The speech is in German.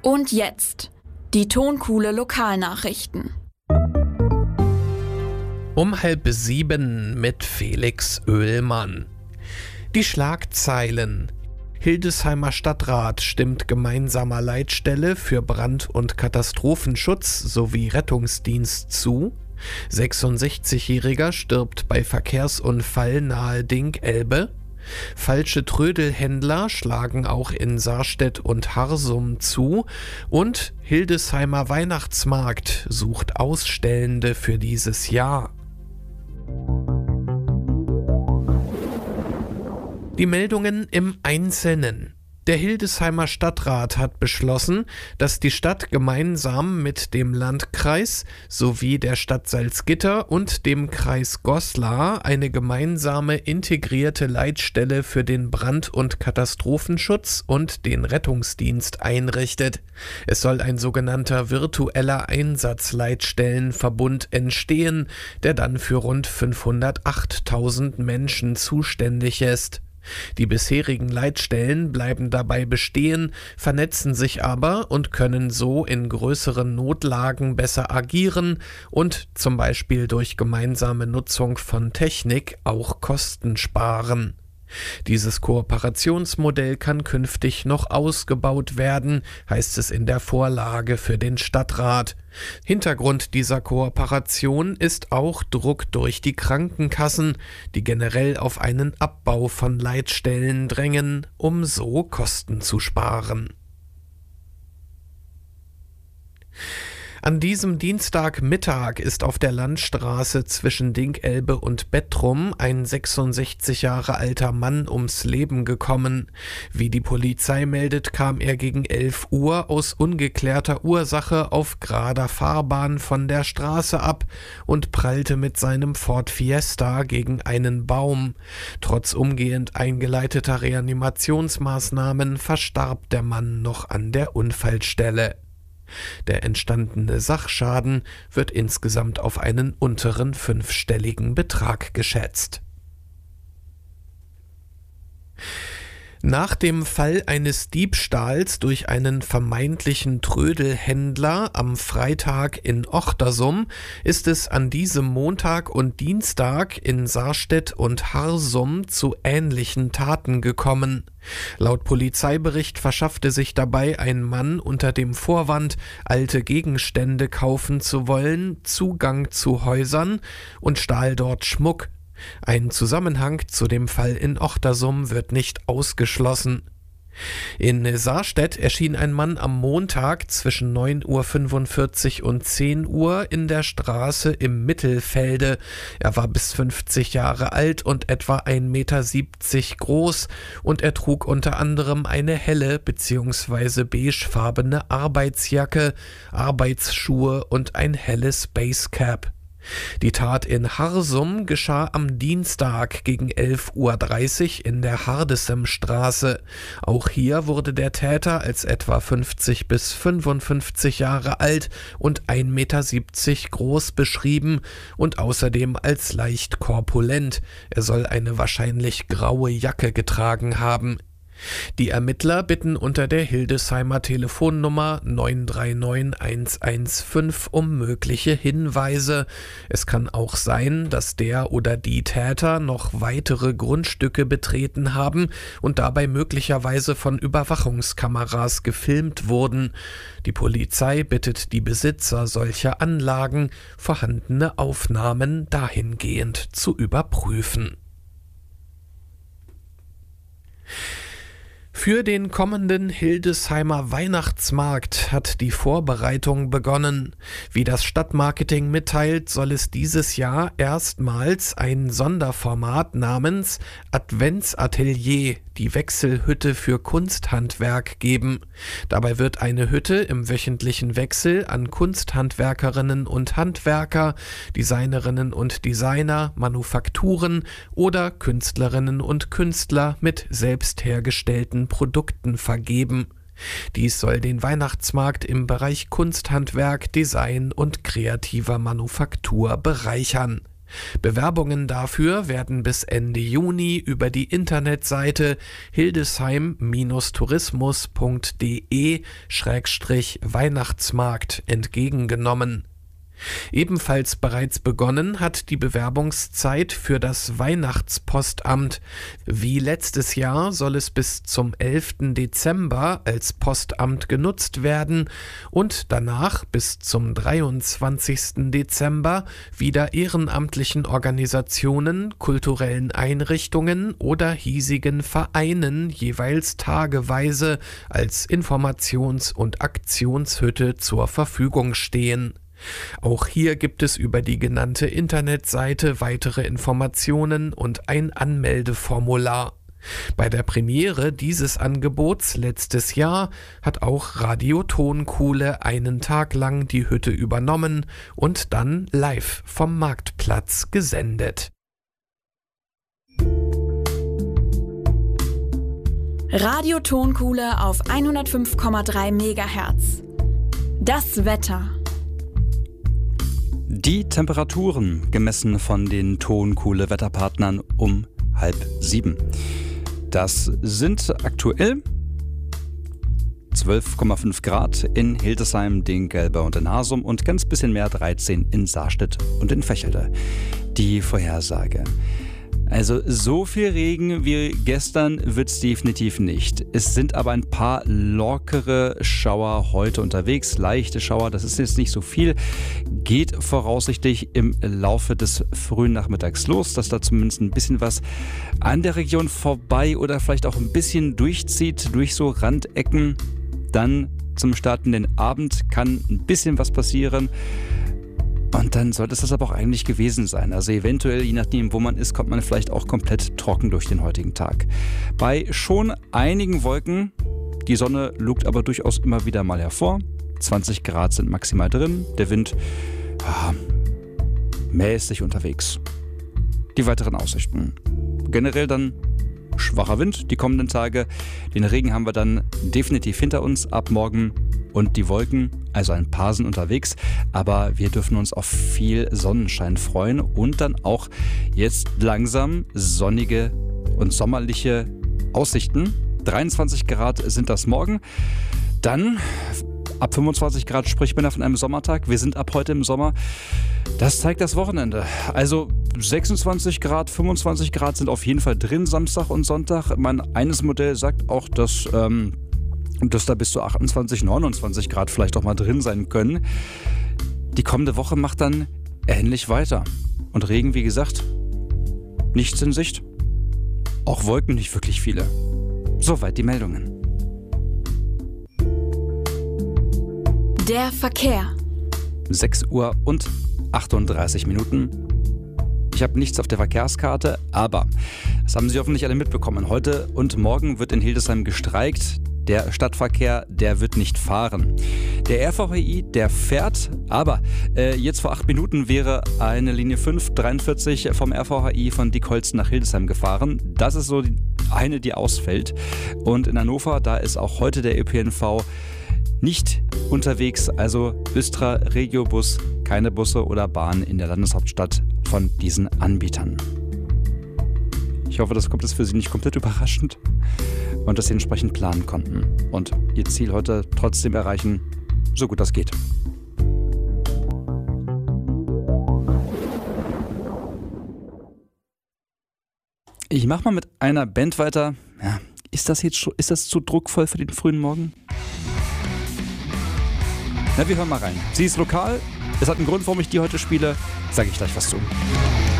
Und jetzt die Tonkuhle Lokalnachrichten. Um 6:30 mit Felix Oehlmann. Die Schlagzeilen: Hildesheimer Stadtrat stimmt gemeinsamer Leitstelle für Brand- und Katastrophenschutz sowie Rettungsdienst zu. 66-Jähriger stirbt bei Verkehrsunfall nahe Ding-Elbe. Falsche Trödelhändler schlagen auch in Sarstedt und Harsum zu. Und Hildesheimer Weihnachtsmarkt sucht Ausstellende für dieses Jahr. Die Meldungen im Einzelnen. Der Hildesheimer Stadtrat hat beschlossen, dass die Stadt gemeinsam mit dem Landkreis sowie der Stadt Salzgitter und dem Kreis Goslar eine gemeinsame integrierte Leitstelle für den Brand- und Katastrophenschutz und den Rettungsdienst einrichtet. Es soll ein sogenannter virtueller Einsatzleitstellenverbund entstehen, der dann für rund 508.000 Menschen zuständig ist. Die bisherigen Leitstellen bleiben dabei bestehen, vernetzen sich aber und können so in größeren Notlagen besser agieren und zum Beispiel durch gemeinsame Nutzung von Technik auch Kosten sparen. Dieses Kooperationsmodell kann künftig noch ausgebaut werden, heißt es in der Vorlage für den Stadtrat. Hintergrund dieser Kooperation ist auch Druck durch die Krankenkassen, die generell auf einen Abbau von Leitstellen drängen, um so Kosten zu sparen. An diesem Dienstagmittag ist auf der Landstraße zwischen Ding-Elbe und Bettrum ein 66 Jahre alter Mann ums Leben gekommen. Wie die Polizei meldet, kam er gegen 11 Uhr aus ungeklärter Ursache auf gerader Fahrbahn von der Straße ab und prallte mit seinem Ford Fiesta gegen einen Baum. Trotz umgehend eingeleiteter Reanimationsmaßnahmen verstarb der Mann noch an der Unfallstelle. Der entstandene Sachschaden wird insgesamt auf einen unteren 5-stelligen Betrag geschätzt. Nach dem Fall eines Diebstahls durch einen vermeintlichen Trödelhändler am Freitag in Ochtersum ist es an diesem Montag und Dienstag in Sarstedt und Harsum zu ähnlichen Taten gekommen. Laut Polizeibericht verschaffte sich dabei ein Mann unter dem Vorwand, alte Gegenstände kaufen zu wollen, Zugang zu Häusern und stahl dort Schmuck. Ein Zusammenhang zu dem Fall in Ochtersum wird nicht ausgeschlossen. In Sarstedt erschien ein Mann am Montag zwischen 9:45 Uhr und 10 Uhr in der Straße im Mittelfelde. Er war bis 50 Jahre alt und etwa 1,70 Meter groß und er trug unter anderem eine helle bzw. beigefarbene Arbeitsjacke, Arbeitsschuhe und ein helles Basecap. Die Tat in Harsum geschah am Dienstag gegen 11:30 Uhr in der Hardesemstraße. Auch hier wurde der Täter als etwa 50 bis 55 Jahre alt und 1,70 Meter groß beschrieben und außerdem als leicht korpulent. Er soll eine wahrscheinlich graue Jacke getragen haben. Die Ermittler bitten unter der Hildesheimer Telefonnummer 939 115 um mögliche Hinweise. Es kann auch sein, dass der oder die Täter noch weitere Grundstücke betreten haben und dabei möglicherweise von Überwachungskameras gefilmt wurden. Die Polizei bittet die Besitzer solcher Anlagen, vorhandene Aufnahmen dahingehend zu überprüfen. Für den kommenden Hildesheimer Weihnachtsmarkt hat die Vorbereitung begonnen. Wie das Stadtmarketing mitteilt, soll es dieses Jahr erstmals ein Sonderformat namens Adventsatelier, die Wechselhütte für Kunsthandwerk, geben. Dabei wird eine Hütte im wöchentlichen Wechsel an Kunsthandwerkerinnen und Handwerker, Designerinnen und Designer, Manufakturen oder Künstlerinnen und Künstler mit selbst hergestellten Produkten vergeben. Dies soll den Weihnachtsmarkt im Bereich Kunsthandwerk, Design und kreativer Manufaktur bereichern. Bewerbungen dafür werden bis Ende Juni über die Internetseite hildesheim-tourismus.de/Weihnachtsmarkt entgegengenommen. Ebenfalls bereits begonnen hat die Bewerbungszeit für das Weihnachtspostamt. Wie letztes Jahr soll es bis zum 11. Dezember als Postamt genutzt werden und danach bis zum 23. Dezember wieder ehrenamtlichen Organisationen, kulturellen Einrichtungen oder hiesigen Vereinen jeweils tageweise als Informations- und Aktionshütte zur Verfügung stehen. Auch hier gibt es über die genannte Internetseite weitere Informationen und ein Anmeldeformular. Bei der Premiere dieses Angebots letztes Jahr hat auch Radio Tonkuhle einen Tag lang die Hütte übernommen und dann live vom Marktplatz gesendet. Radio Tonkuhle auf 105,3 MHz. Das Wetter. Die Temperaturen gemessen von den Tonkuhle-Wetterpartnern um 6:30. Das sind aktuell 12,5 Grad in Hildesheim, Dinkgelbe und in Hasum und ganz bisschen mehr 13 in Saarstedt und in Vechelde. Die Vorhersage. Also so viel Regen wie gestern wird es definitiv nicht. Es sind aber ein paar lockere Schauer heute unterwegs. Leichte Schauer, das ist jetzt nicht so viel. Geht voraussichtlich im Laufe des frühen Nachmittags los, dass da zumindest ein bisschen was an der Region vorbei oder vielleicht auch ein bisschen durchzieht durch so Randecken. Dann zum Start in den Abend kann ein bisschen was passieren. Und dann sollte es das aber auch eigentlich gewesen sein. Also eventuell, je nachdem wo man ist, kommt man vielleicht auch komplett trocken durch den heutigen Tag. Bei schon einigen Wolken, die Sonne lugt aber durchaus immer wieder mal hervor. 20 Grad sind maximal drin, der Wind mäßig unterwegs. Die weiteren Aussichten. Generell dann schwacher Wind die kommenden Tage. Den Regen haben wir dann definitiv hinter uns ab morgen. Und die Wolken, also ein paar sind unterwegs, aber wir dürfen uns auf viel Sonnenschein freuen und dann auch jetzt langsam sonnige und sommerliche Aussichten. 23 Grad sind das morgen, dann ab 25 Grad spricht man von einem Sommertag. Wir sind ab heute im Sommer. Das zeigt das Wochenende. Also 26 Grad, 25 Grad sind auf jeden Fall drin Samstag und Sonntag. Mein eines Modell sagt auch, dass da bis zu 28, 29 Grad vielleicht auch mal drin sein können. Die kommende Woche macht dann ähnlich weiter. Und Regen, wie gesagt, nichts in Sicht. Auch Wolken nicht wirklich viele. Soweit die Meldungen. Der Verkehr. 6:38 Uhr. Ich habe nichts auf der Verkehrskarte, aber das haben Sie hoffentlich alle mitbekommen. Heute und morgen wird in Hildesheim gestreikt. Der Stadtverkehr, der wird nicht fahren. Der RVHI, der fährt, aber jetzt vor 8 Minuten wäre eine Linie 543 vom RVHI von Dickholz nach Hildesheim gefahren. Das ist so eine, die ausfällt. Und in Hannover, da ist auch heute der ÖPNV nicht unterwegs. Also Östra Regiobus, keine Busse oder Bahnen in der Landeshauptstadt von diesen Anbietern. Ich hoffe, das kommt jetzt für Sie nicht komplett überraschend und dass Sie entsprechend planen konnten und Ihr Ziel heute trotzdem erreichen, so gut das geht. Ich mache mal mit einer Band weiter. Ja, ist das zu druckvoll für den frühen Morgen? Na, wir hören mal rein. Sie ist lokal, es hat einen Grund, warum ich die heute spiele, sage ich gleich was zu.